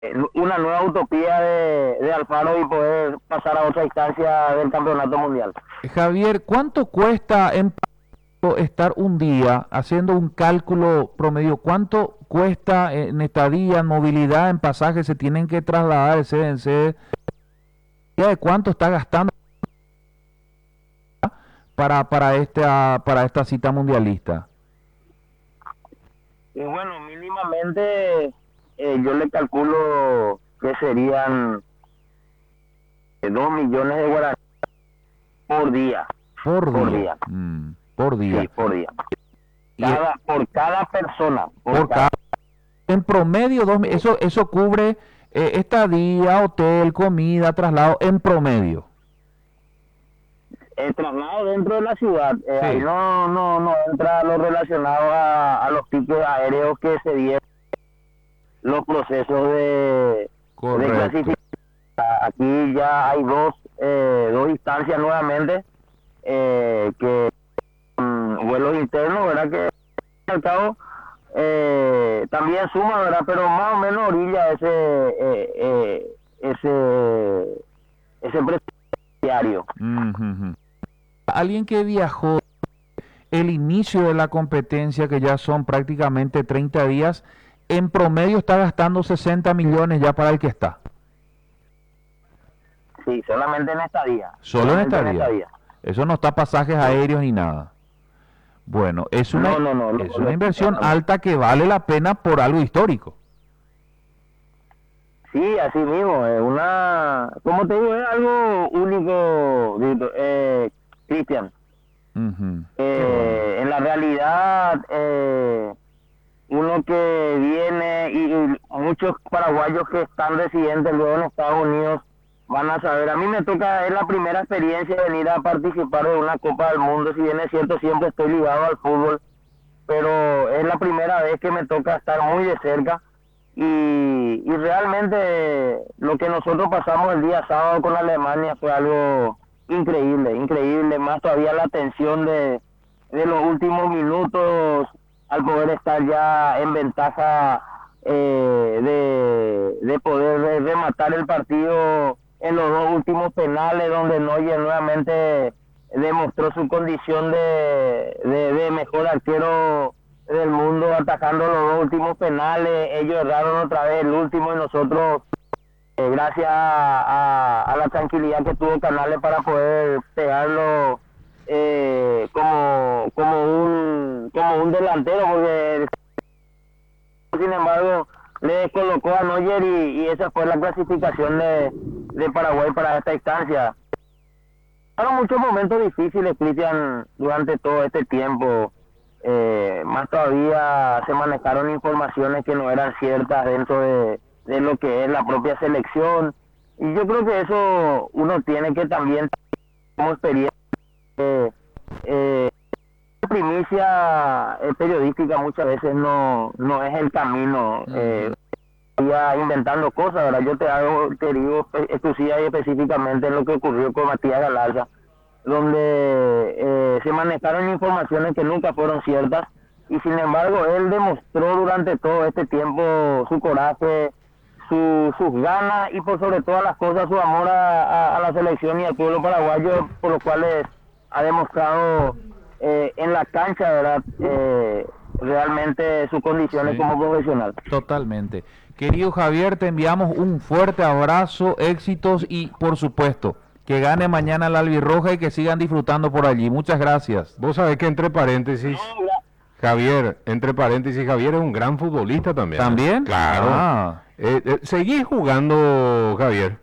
una nueva utopía de Alfaro y poder pasar a otra instancia del campeonato mundial. Javier, ¿cuánto cuesta en estar un día haciendo un cálculo promedio? ¿Cuánto cuesta en estadía, en movilidad, en pasajes? Se tienen que trasladar de sede en sede. ¿De cuánto está gastando para esta cita mundialista? Y bueno, mínimamente yo le calculo que serían 2 millones de guaraníes por día. Por Por día. día. Por Sí, día. por día. Y Por cada persona. por cada, en promedio, eso cubre estadía, hotel, comida, traslado, en promedio. El traslado dentro de la ciudad, ahí Sí, no entra lo relacionado a los tickets aéreos que se dieron, los procesos de correcto. clasificación. Aquí ya hay dos instancias nuevamente, que vuelos internos, ¿verdad? Que al cabo también suma, ¿verdad? Pero más o menos orilla ese precio diario. Ujú. Alguien que viajó el inicio de la competencia, que ya son prácticamente 30 días, en promedio está gastando 60 millones ya para el que está. Sí, solamente en estadía. Solo en Solamente en estadía. estadía. Eso no está pasajes aéreos ni nada. Bueno, es una inversión No. alta que vale la pena por algo histórico. Sí, así mismo, como te digo, es algo único, Dito, Cristian. Ujú. Qué bueno. En la realidad, uno que viene y muchos paraguayos que están residentes luego en Estados Unidos van a saber. A mí me toca, es la primera experiencia de venir a participar de una Copa del Mundo. Si bien es cierto, siempre estoy ligado al fútbol, pero es la primera vez que me toca estar muy de cerca. Y realmente lo que nosotros pasamos el día sábado con Alemania fue algo increíble, increíble, más todavía la tensión de los últimos minutos al poder estar ya en ventaja, de poder rematar el partido en los dos últimos penales, donde Neuer nuevamente demostró su condición de mejor arquero del mundo, atajando los dos últimos penales. Ellos erraron otra vez el último y nosotros, gracias a la tranquilidad que tuvo Canales para poder pegarlo, como un delantero, porque sin embargo le descolocó a Neuer y esa fue la clasificación de Paraguay para esta instancia. Fueron muchos momentos difíciles, Cristian, durante todo este tiempo. Más todavía se manejaron informaciones que no eran ciertas dentro de lo que es la propia selección. Y yo creo que eso uno tiene que también, como experiencia, eh, primicia periodística muchas veces no es el camino. Ujú. Ya inventando cosas, ¿verdad? Te digo exclusiva y específicamente en lo que ocurrió con Matías Galarza, donde se manejaron informaciones que nunca fueron ciertas, y sin embargo él demostró durante todo este tiempo su coraje, sus ganas y por sobre todas las cosas su amor a la selección y al pueblo paraguayo, por lo cual ha demostrado en la cancha, ¿verdad? Realmente sus condiciones Sí, como profesional. totalmente. Querido Javier, te enviamos un fuerte abrazo, éxitos y, por supuesto, que gane mañana la albirroja y que sigan disfrutando por allí. Muchas gracias. Vos sabés que entre paréntesis, Javier, entre paréntesis, Javier es un gran futbolista también, ¿eh? ¿También? Claro. Ah, Seguís jugando, Javier.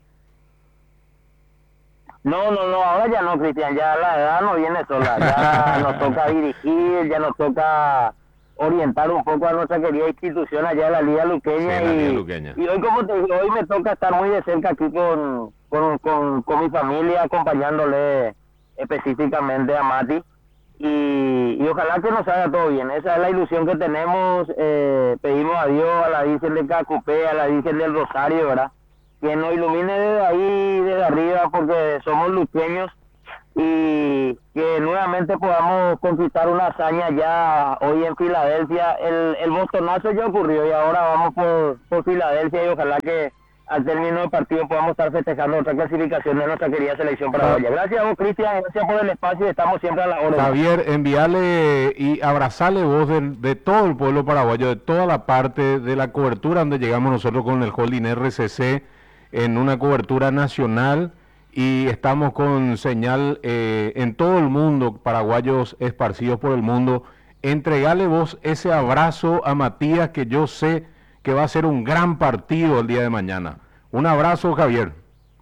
No, ahora ya no, Cristian, ya la edad no viene sola, ya nos toca dirigir, ya nos toca orientar un poco a nuestra querida institución allá de la Liga Sí, Luqueña, en la Liga Luqueña. y hoy, como te digo, hoy me toca estar muy de cerca aquí con mi familia, acompañándole específicamente a Mati, y ojalá que nos salga todo bien. Esa es la ilusión que tenemos. Pedimos a Dios, a la Virgen de Cacupé, a la Virgen del Rosario, ¿verdad? Que nos ilumine desde ahí, desde arriba, porque somos luqueños y que nuevamente podamos conquistar una hazaña ya hoy en Filadelfia. El bostonazo ya ocurrió y ahora vamos por Filadelfia y ojalá que al término del partido podamos estar festejando otra clasificación de nuestra querida selección paraguaya. Gracias a vos, Cristian, gracias por el espacio y estamos siempre a la orden. Javier, enviarle y abrazarle vos de todo el pueblo paraguayo, de toda la parte de la cobertura donde llegamos nosotros con el holding RCC en una cobertura nacional y estamos con señal en todo el mundo, paraguayos esparcidos por el mundo. Entregale vos ese abrazo a Matías, que yo sé que va a ser un gran partido el día de mañana. Un abrazo, Javier.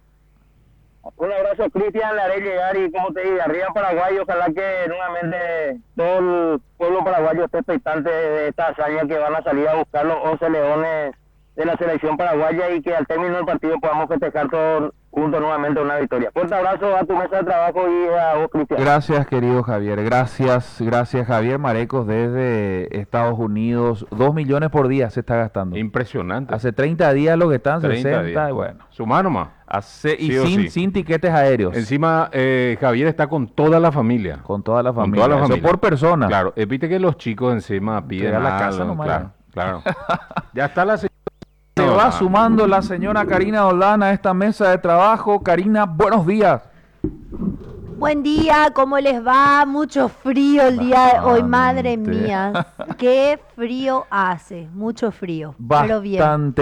Un abrazo, Cristian, le haré llegar y como te digo, arriba Paraguay, ojalá que nuevamente todo el pueblo paraguayo esté expectante de esta hazaña que van a salir a buscar los 11 leones de la selección paraguaya y que al término del partido podamos festejar todos juntos nuevamente una victoria. Fuerte abrazo a tu mesa de trabajo y a vos, Cristian. Gracias, querido Javier. Gracias, Javier Marecos desde Estados Unidos. 2 millones por día se está gastando. Impresionante. Hace 30 días lo que están, 60, días. Bueno. Sumar nomás. Y Sí sin tiquetes aéreos. Encima, Javier está con toda la familia. Con toda la familia. Toda la familia. Eso por persona. Claro, viste que los chicos encima piden a la algo, casa nomás. Claro. Ya está la señora. Se va sumando la señora Karina Doldán a esta mesa de trabajo. Karina, buenos días. Buen día, ¿cómo les va? Mucho frío el día de hoy, madre mía. Qué frío hace, mucho frío. Pero bien.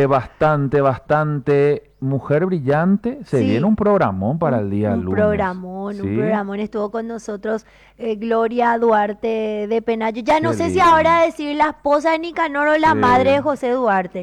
Bastante. Mujer Brillante, se Sí. viene un programón para el día lunes. Un programón. Estuvo con nosotros Gloria Duarte de Penayo. Ya no Qué sé si lindo. ahora decir la esposa de Nicanor o la Sí. madre de José Duarte.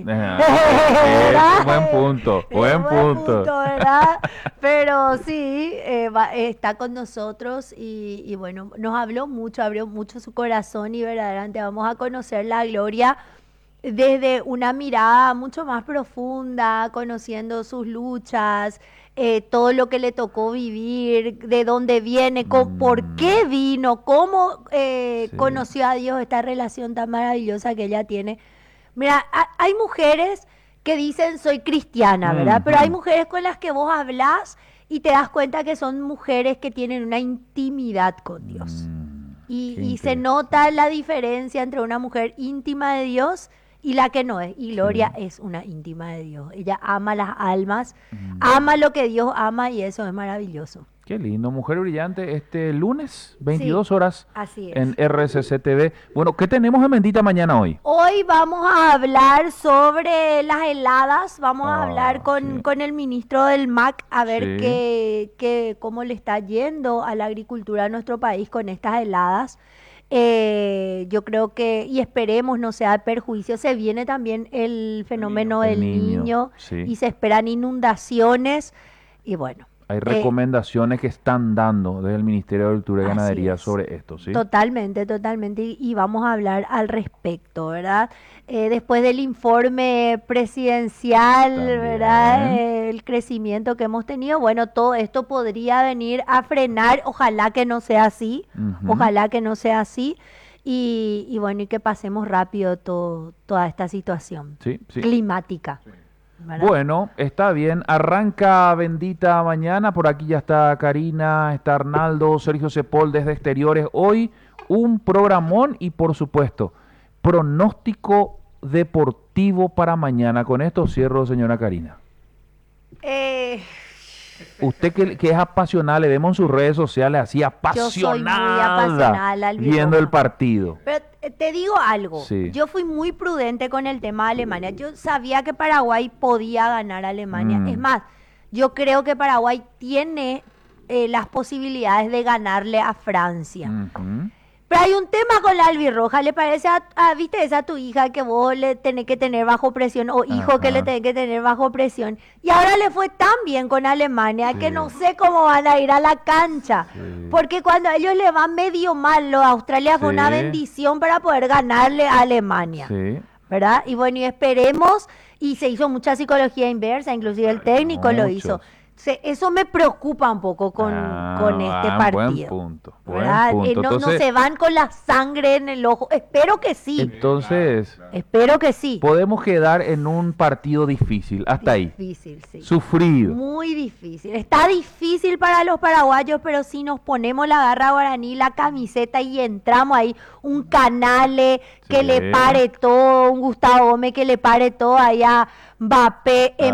¿Verdad? Buen punto, buen punto. ¿Verdad? Pero sí, está con nosotros y bueno, nos habló mucho, abrió mucho su corazón y verdaderamente vamos a conocer la Gloria desde una mirada mucho más profunda, conociendo sus luchas, todo lo que le tocó vivir, de dónde viene, por qué vino, cómo Sí. conoció a Dios, esta relación tan maravillosa que ella tiene. Mira, hay mujeres que dicen soy cristiana, ¿verdad? Pero hay mujeres con las que vos hablás y te das cuenta que son mujeres que tienen una intimidad con Dios. qué Y se interesante. nota la diferencia entre una mujer íntima de Dios y la que no es. Y Gloria es una íntima de Dios. Ella ama las almas, ama lo que Dios ama y eso es maravilloso. Qué lindo, Mujer Brillante, este lunes, 22 horas Así es. en RCC TV. Bueno, ¿qué tenemos en Bendita Mañana hoy? Hoy vamos a hablar sobre las heladas, vamos a hablar sí. con el ministro del MAC a ver Sí. cómo le está yendo a la agricultura de nuestro país con estas heladas. Yo creo que, y esperemos no sea de perjuicio, se viene también el fenómeno El del Niño, niño sí. y se esperan inundaciones y bueno. Hay recomendaciones que están dando desde el Ministerio de Agricultura y Así Ganadería es. sobre esto, ¿sí? Totalmente, y vamos a hablar al respecto, ¿verdad? Después del informe presidencial, También. ¿verdad? El crecimiento que hemos tenido, bueno, todo esto podría venir a frenar, ojalá que no sea así, Ujú. ojalá que no sea así, y bueno, y que pasemos rápido toda esta situación Sí. climática. ¿Verdad? Bueno, está bien. Arranca Bendita Mañana. Por aquí ya está Karina, está Arnaldo, Sergio Cepol desde Exteriores. Hoy un programón y por supuesto, pronóstico deportivo para mañana. Con esto cierro, señora Karina. Usted que es apasionada, le vemos en sus redes sociales así Yo soy muy apasionada al viendo el videojuego. partido. Pero te digo algo, Sí. yo fui muy prudente con el tema de Alemania. Yo sabía que Paraguay podía ganar a Alemania. Es más, yo creo que Paraguay tiene las posibilidades de ganarle a Francia. Ujú. Pero hay un tema con la albirroja, ¿le parece viste esa tu hija que vos le tenés que tener bajo presión o hijo que Ajá. le tenés que tener bajo presión? Y ahora le fue tan bien con Alemania Sí. que no sé cómo van a ir a la cancha. Sí. Porque cuando a ellos le va medio mal, lo de Australia fue una Sí. bendición para poder ganarle a Alemania. Sí. ¿Verdad? Y bueno, y esperemos, y se hizo mucha psicología inversa, inclusive el técnico lo mucho. hizo. Eso me preocupa un poco con este partido. Buen ¿verdad? punto. No Entonces, se van con la sangre en el ojo. Espero que sí. entonces Espero que sí. podemos quedar en un partido difícil, hasta ahí. Difícil, sí. Sufrido. Muy difícil. Está difícil para los paraguayos, pero si nos ponemos la garra guaraní, la camiseta y entramos ahí, un Canale que Sí. le pare todo, un Gustavo Gómez que le pare todo allá, Mbappé,